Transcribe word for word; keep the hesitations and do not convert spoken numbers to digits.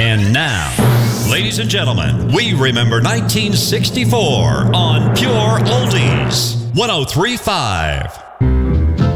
And now, ladies and gentlemen, we remember nineteen sixty-four on Pure Oldies one oh three point five.